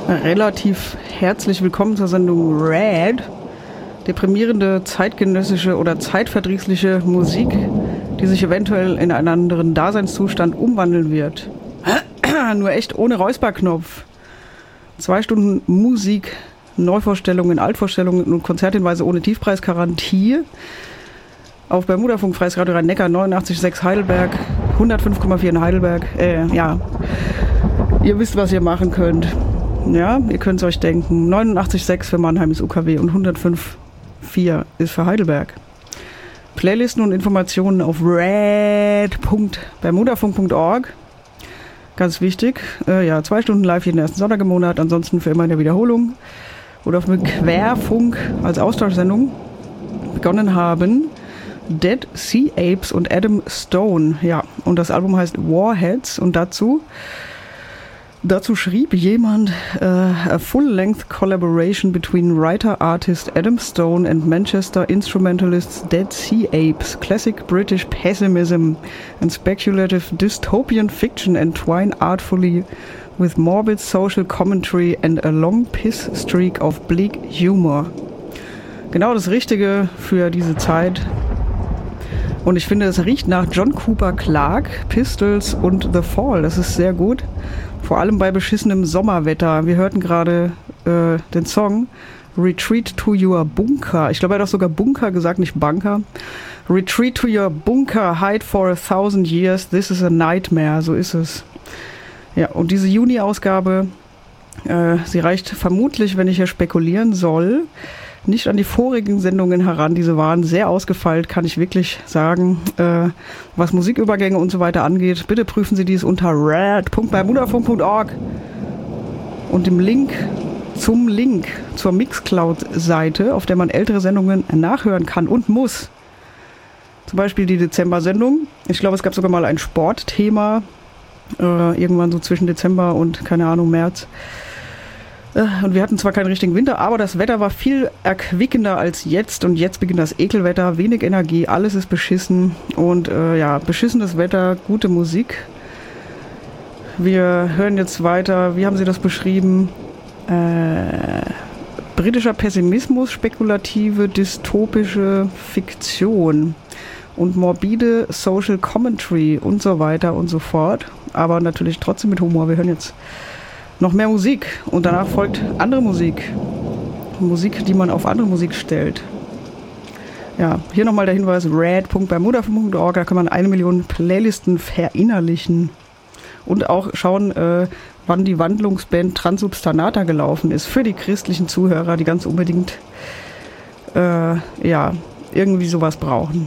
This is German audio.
relativ herzlich willkommen zur Sendung Red. Deprimierende, zeitgenössische oder zeitverdrießliche Musik, die sich eventuell in einen anderen Daseinszustand umwandeln wird. Nur echt ohne Räusperknopf. 2 Stunden Musik, Neuvorstellungen, Altvorstellungen und Konzerthinweise ohne Tiefpreisgarantie. Auf Bermudafunk, Freies Radio Rhein-Neckar, 89,6 Heidelberg, 105,4 in Heidelberg. Ja, ihr wisst, was ihr machen könnt. Ja, ihr könnt es euch denken. 89,6 für Mannheim ist UKW und 105,4 ist für Heidelberg. Playlisten und Informationen auf red.bermudafunk.org. Ganz wichtig. 2 Stunden live jeden ersten Sonntag im Monat, ansonsten für immer in der Wiederholung. Oder auf dem Querfunk als Austauschsendung begonnen haben Dead Sea Apes und Adam Stone. Ja, und das Album heißt Warheads und dazu schrieb jemand a full-length collaboration between writer-artist Adam Stone and Manchester instrumentalists Dead Sea Apes, classic British pessimism and speculative dystopian fiction entwine artfully with morbid social commentary and a long piss streak of bleak humor. Genau das Richtige für diese Zeit. Und ich finde, es riecht nach John Cooper Clarke, Pistols und The Fall. Das ist sehr gut. Vor allem bei beschissenem Sommerwetter. Wir hörten gerade den Song Retreat to Your Bunker. Ich glaube, er hat auch sogar Bunker gesagt, nicht Bunker. Retreat to Your Bunker, hide for 1,000 years, this is a nightmare. So ist es. Ja, und diese Juni-Ausgabe, sie reicht vermutlich, wenn ich hier spekulieren soll, nicht an die vorigen Sendungen heran. Diese waren sehr ausgefeilt, kann ich wirklich sagen. Was Musikübergänge und so weiter angeht, bitte prüfen Sie dies unter red.bermudafunk.org und dem Link zur Mixcloud-Seite, auf der man ältere Sendungen nachhören kann und muss. Zum Beispiel die Dezember-Sendung. Ich glaube, es gab sogar mal ein Sportthema, irgendwann so zwischen Dezember und, keine Ahnung, März. Und wir hatten zwar keinen richtigen Winter, aber das Wetter war viel erquickender als jetzt. Und jetzt beginnt das Ekelwetter, wenig Energie, alles ist beschissen. Und beschissenes Wetter, gute Musik. Wir hören jetzt weiter, wie haben Sie das beschrieben? Britischer Pessimismus, spekulative, dystopische Fiktion und morbide Social Commentary und so weiter und so fort. Aber natürlich trotzdem mit Humor. Wir hören jetzt noch mehr Musik und danach folgt andere Musik. Musik, die man auf andere Musik stellt. Ja, hier nochmal der Hinweis, red.bermudafunk.org, da kann man 1 Million Playlisten verinnerlichen. Und auch schauen, wann die Wandlungsband Transsubstanata gelaufen ist. Für die christlichen Zuhörer, die ganz unbedingt irgendwie sowas brauchen.